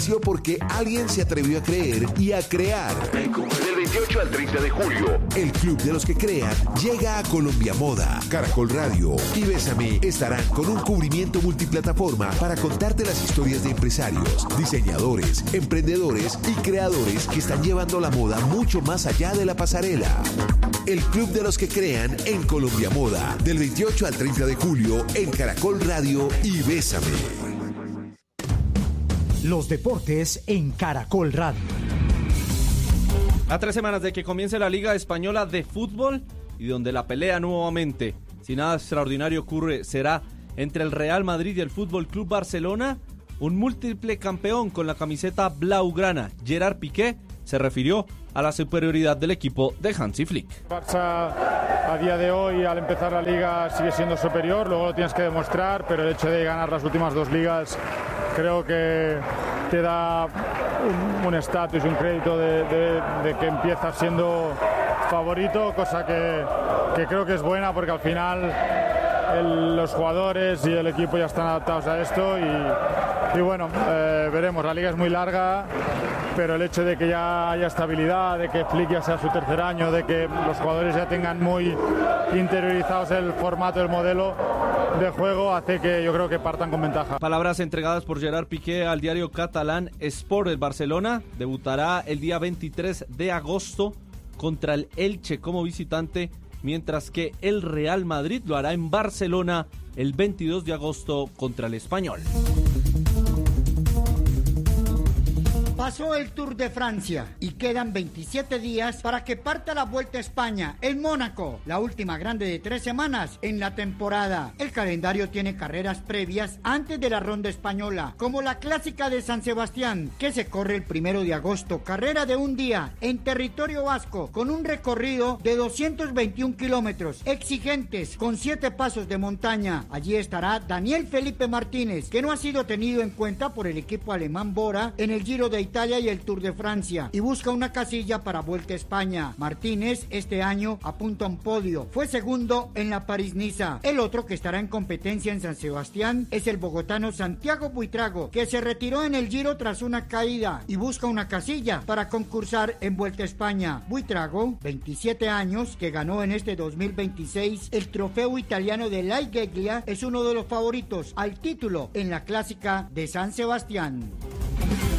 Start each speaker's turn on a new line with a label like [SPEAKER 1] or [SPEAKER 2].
[SPEAKER 1] Porque alguien se atrevió a creer y a crear.
[SPEAKER 2] Del 28 al 30 de julio,
[SPEAKER 1] el Club de los que crean llega a Colombia Moda. Caracol Radio y Bésame estarán con un cubrimiento multiplataforma para contarte las historias de empresarios, diseñadores, emprendedores y creadores que están llevando la moda mucho más allá de la pasarela. El Club de los que crean en Colombia Moda, del 28 al 30 de julio en Caracol Radio y Bésame.
[SPEAKER 3] Los deportes en Caracol Radio.
[SPEAKER 4] A 3 semanas de que comience la Liga Española de Fútbol y donde la pelea nuevamente, si nada extraordinario ocurre, será entre el Real Madrid y el Fútbol Club Barcelona, un múltiple campeón con la camiseta blaugrana, Gerard Piqué, se refirió a la superioridad del equipo de Hansi Flick.
[SPEAKER 5] Barça a día de hoy, al empezar la Liga, sigue siendo superior, luego lo tienes que demostrar, pero el hecho de ganar las últimas 2 ligas creo que te da un estatus, un crédito de que empiezas siendo favorito, cosa que creo que es buena porque al final los jugadores y el equipo ya están adaptados a esto y bueno, veremos, la liga es muy larga, pero el hecho de que ya haya estabilidad, de que Flick ya sea su 3er año, de que los jugadores ya tengan muy interiorizados el formato, el modelo de juego, hace que yo creo que partan con ventaja.
[SPEAKER 4] Palabras entregadas por Gerard Piqué al diario catalán Sport. El Barcelona debutará el día 23 de agosto contra el Elche como visitante, mientras que el Real Madrid lo hará en Barcelona el 22 de agosto contra el Español.
[SPEAKER 6] Pasó el Tour de Francia y quedan 27 días para que parta la Vuelta a España en Mónaco, la última grande de 3 semanas en la temporada. El calendario tiene carreras previas antes de la ronda española, como la clásica de San Sebastián, que se corre el 1 de agosto, carrera de un día en territorio vasco, con un recorrido de 221 kilómetros, exigentes, con 7 pasos de montaña. Allí estará Daniel Felipe Martínez, que no ha sido tenido en cuenta por el equipo alemán Bora en el Giro de Italia y el Tour de Francia, y busca una casilla para Vuelta a España. Martínez este año apunta a un podio, fue segundo en la París-Niza. El otro que estará en competencia en San Sebastián es el bogotano Santiago Buitrago, que se retiró en el Giro tras una caída y busca una casilla para concursar en Vuelta a España. Buitrago, 27 años, que ganó en este 2026 el trofeo italiano de La Igeglia, es uno de los favoritos al título en la clásica de San Sebastián.